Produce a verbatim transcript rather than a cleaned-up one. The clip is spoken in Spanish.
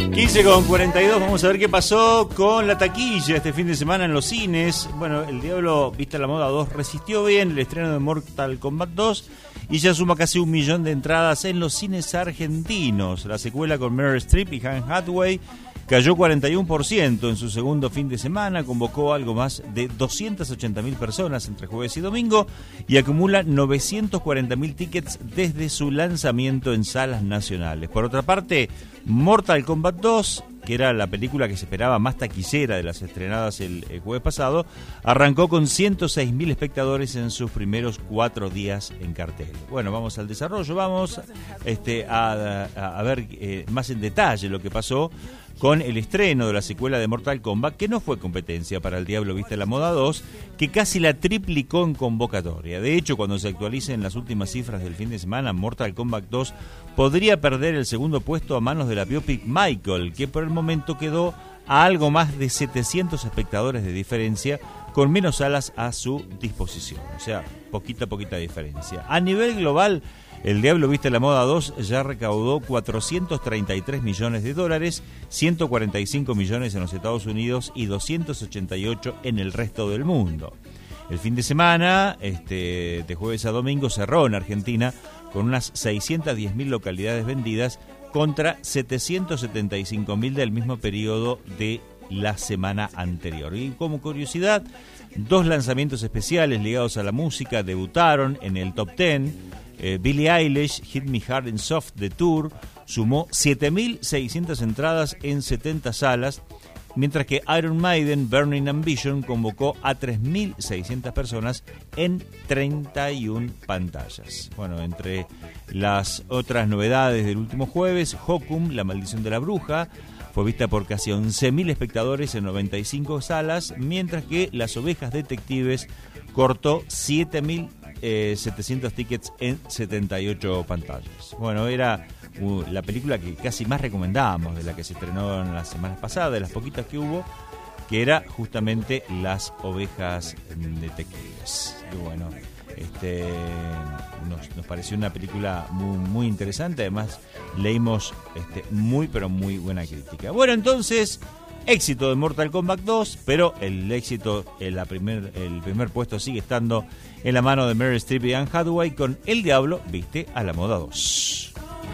quince con cuarenta y dos, vamos a ver qué pasó con la taquilla este fin de semana en los cines. Bueno, El Diablo Viste a la Moda dos resistió bien el estreno de Mortal Kombat dos y ya suma casi un millón de entradas en los cines argentinos. La secuela con Meryl Streep y Anne Hathaway cayó cuarenta y uno por ciento en su segundo fin de semana, convocó algo más de doscientas ochenta mil personas entre jueves y domingo y acumula novecientos cuarenta mil tickets desde su lanzamiento en salas nacionales. Por otra parte, Mortal Kombat dos, que era la película que se esperaba más taquillera de las estrenadas el, el jueves pasado, arrancó con ciento seis mil espectadores en sus primeros cuatro días en cartel. Bueno, vamos al desarrollo, vamos este, a, a, a ver eh, más en detalle lo que pasó con el estreno de la secuela de Mortal Kombat, que no fue competencia para El Diablo Viste a la Moda dos, que casi la triplicó en convocatoria. De hecho, cuando se actualicen las últimas cifras del fin de semana, Mortal Kombat dos podría perder el segundo puesto a manos de la biopic Michael, que por el momento quedó a algo más de setecientos espectadores de diferencia, con menos salas a su disposición. O sea, poquita, poquita diferencia. A nivel global, El Diablo Viste a la Moda dos ya recaudó cuatrocientos treinta y tres millones de dólares, ciento cuarenta y cinco millones en los Estados Unidos y doscientos ochenta y ocho en el resto del mundo. El fin de semana, este, de jueves a domingo, cerró en Argentina con unas seiscientas diez mil localidades vendidas contra setecientos setenta y cinco mil del mismo periodo de la semana anterior. Y como curiosidad, dos lanzamientos especiales ligados a la música debutaron en el top diez. Eh, Billie Eilish, Hit Me Hard and Soft The Tour, sumó siete mil seiscientas entradas en setenta salas, mientras que Iron Maiden, Burning Ambition, convocó a tres mil seiscientas personas en treinta y una pantallas. Bueno, entre las otras novedades del último jueves, Hokum, La Maldición de la Bruja, fue vista por casi once mil espectadores en noventa y cinco salas, mientras que Las Ovejas Detectives cortó siete mil setecientos tickets en setenta y ocho pantallas. Bueno, era uh, la película que casi más recomendábamos de la que se estrenó en las semanas pasadas, de las poquitas que hubo, que era justamente Las Ovejas Detectives. Y bueno, este, nos, nos pareció una película muy, muy interesante. Además, leímos este, muy, pero muy buena crítica. Bueno, entonces, éxito de Mortal Kombat dos, pero el éxito, el, la primer, el primer puesto sigue estando en la mano de Meryl Streep y Anne Hathaway con El Diablo Viste a la Moda dos.